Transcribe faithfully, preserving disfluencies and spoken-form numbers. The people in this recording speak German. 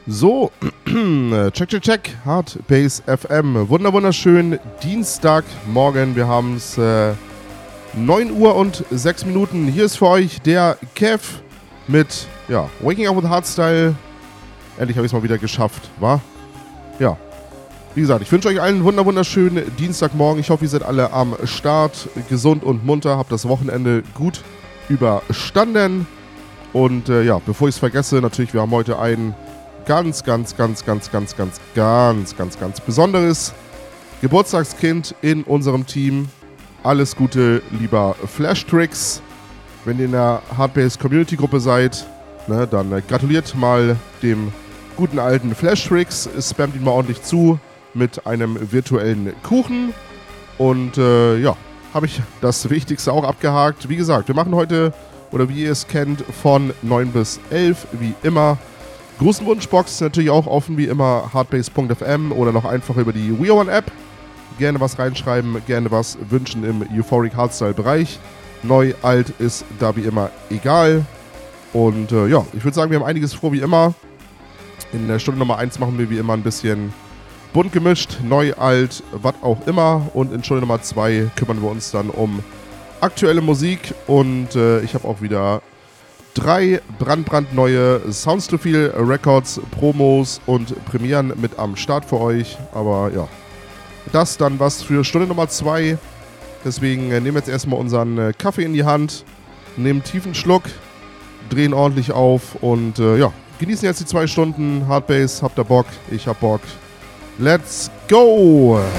So, check, check, check, Hard Bass F M. Wunder, wunderschön, Dienstagmorgen, wir haben es äh, neun Uhr und sechs Minuten. Hier ist für euch der Kev mit, ja, Waking Up with Hardstyle. Endlich habe ich es mal wieder geschafft, wa? Ja, wie gesagt, ich wünsche euch allen einen wunder, wunderschönen Dienstagmorgen. Ich hoffe, ihr seid alle am Start, gesund und munter, habt das Wochenende gut überstanden. Und äh, ja, bevor ich es vergesse, natürlich, wir haben heute einen ganz, ganz, ganz, ganz, ganz, ganz, ganz, ganz, ganz besonderes Geburtstagskind in unserem Team. Alles Gute, lieber Flashtricks. Wenn ihr in der Hardbass Community Gruppe seid, ne, dann äh, gratuliert mal dem guten alten Flashtricks. Spammt ihn mal ordentlich zu mit einem virtuellen Kuchen. Und äh, ja, habe ich das Wichtigste auch abgehakt. Wie gesagt, wir machen heute, oder wie ihr es kennt, von neun bis elf, wie immer. Grußenwunschbox ist natürlich auch offen, wie immer, hardbass punkt f m oder noch einfach über die We Are One App. Gerne was reinschreiben, gerne was wünschen im Euphoric Hardstyle-Bereich. Neu, alt ist da wie immer egal. Und äh, ja, ich würde sagen, wir haben einiges vor, wie immer. In der Stunde Nummer eins machen wir wie immer ein bisschen bunt gemischt, neu, alt, was auch immer. Und in Stunde Nummer zwei kümmern wir uns dann um aktuelle Musik. Und äh, ich habe auch wieder drei brandbrandneue Sounds to Feel Records, Promos und Premieren mit am Start für euch. Aber ja, das dann was für Stunde Nummer zwei. Deswegen äh, nehmen wir jetzt erstmal unseren äh, Kaffee in die Hand, nehmen einen tiefen Schluck, drehen ordentlich auf und äh, ja, genießen jetzt die zwei Stunden Hardbass. Habt ihr Bock? Ich hab Bock. Let's go!